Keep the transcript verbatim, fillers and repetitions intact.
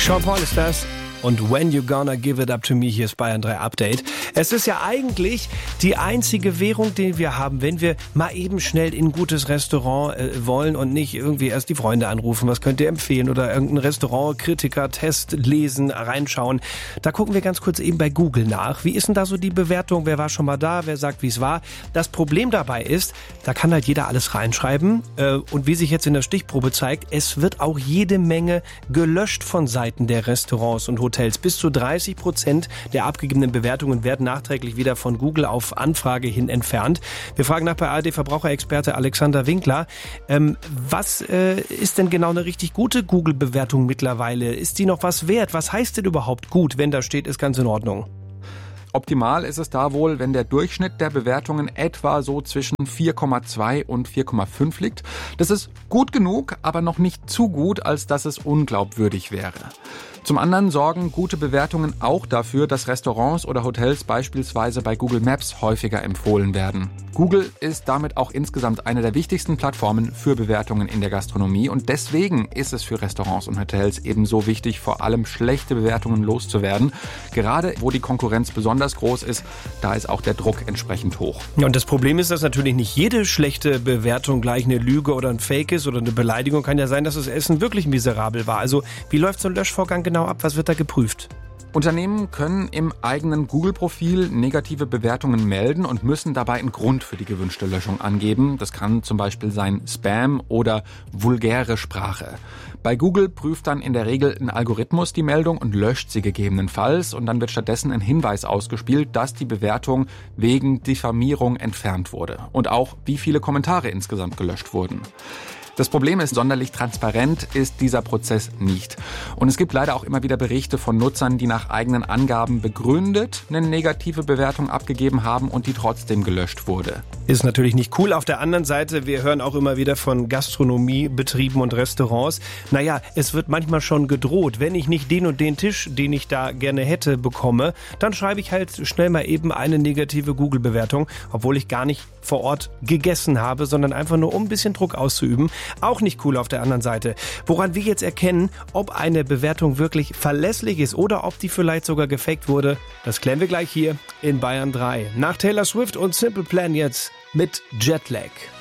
Sean Paul ist das. Und When You Gonna Give It Up To Me, hier ist Bayern drei Update. Es ist ja eigentlich die einzige Währung, die wir haben, wenn wir mal eben schnell in ein gutes Restaurant äh, wollen und nicht irgendwie erst die Freunde anrufen, was könnt ihr empfehlen, oder irgendein Restaurant-Kritiker-Test lesen, reinschauen. Da gucken wir ganz kurz eben bei Google nach. Wie ist denn da so die Bewertung? Wer war schon mal da? Wer sagt, wie es war? Das Problem dabei ist, da kann halt jeder alles reinschreiben. Äh, und wie sich jetzt in der Stichprobe zeigt, es wird auch jede Menge gelöscht von Seiten der Restaurants und Hotels. Bis zu dreißig Prozent der abgegebenen Bewertungen werden nachträglich wieder von Google auf Anfrage hin entfernt. Wir fragen nach bei A R D-Verbraucherexperte Alexander Winkler. Ähm, was äh, ist denn genau eine richtig gute Google-Bewertung mittlerweile? Ist die noch was wert? Was heißt denn überhaupt gut, wenn da steht, ist ganz in Ordnung? Optimal ist es da wohl, wenn der Durchschnitt der Bewertungen etwa so zwischen vier Komma zwei und vier Komma fünf liegt. Das ist gut genug, aber noch nicht zu gut, als dass es unglaubwürdig wäre. Zum anderen sorgen gute Bewertungen auch dafür, dass Restaurants oder Hotels beispielsweise bei Google Maps häufiger empfohlen werden. Google ist damit auch insgesamt eine der wichtigsten Plattformen für Bewertungen in der Gastronomie und deswegen ist es für Restaurants und Hotels ebenso wichtig, vor allem schlechte Bewertungen loszuwerden. Gerade wo die Konkurrenz besonders groß ist, da ist auch der Druck entsprechend hoch. Ja, und das Problem ist, dass natürlich nicht jede schlechte Bewertung gleich eine Lüge oder ein Fake ist oder eine Beleidigung. Kann ja sein, dass das Essen wirklich miserabel war. Also wie läuft so ein Löschvorgang genau ab? Was wird da geprüft? Unternehmen können im eigenen Google-Profil negative Bewertungen melden und müssen dabei einen Grund für die gewünschte Löschung angeben. Das kann zum Beispiel sein Spam oder vulgäre Sprache. Bei Google prüft dann in der Regel ein Algorithmus die Meldung und löscht sie gegebenenfalls. Und dann wird stattdessen ein Hinweis ausgespielt, dass die Bewertung wegen Diffamierung entfernt wurde. Und auch, wie viele Kommentare insgesamt gelöscht wurden. Das Problem ist, sonderlich transparent ist dieser Prozess nicht. Und es gibt leider auch immer wieder Berichte von Nutzern, die nach eigenen Angaben begründet eine negative Bewertung abgegeben haben und die trotzdem gelöscht wurde. Ist natürlich nicht cool. Auf der anderen Seite, wir hören auch immer wieder von Gastronomiebetrieben und Restaurants. Naja, es wird manchmal schon gedroht, wenn ich nicht den und den Tisch, den ich da gerne hätte, bekomme, dann schreibe ich halt schnell mal eben eine negative Google-Bewertung, obwohl ich gar nicht vor Ort gegessen habe, sondern einfach nur, um ein bisschen Druck auszuüben. Auch nicht cool auf der anderen Seite. Woran wir jetzt erkennen, ob eine Bewertung wirklich verlässlich ist oder ob die vielleicht sogar gefaked wurde, das klären wir gleich hier in Bayern drei. Nach Taylor Swift und Simple Plan jetzt mit Jetlag.